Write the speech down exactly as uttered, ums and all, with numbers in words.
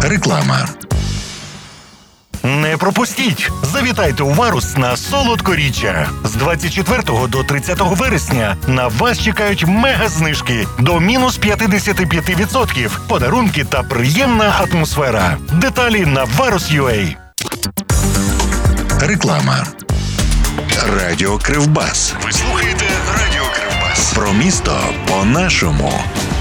Реклама. Не пропустіть! Завітайте у Варус на солодкоріччя. З двадцять четвертого до тридцятого вересня на вас чекають мега-знижки до мінус п'ятдесят п'ять відсотків, подарунки та приємна атмосфера. Деталі на варус крапка ю а. Реклама. Радіо Кривбас. Ви слухаєте Радіо Кривбас. Про місто по-нашому.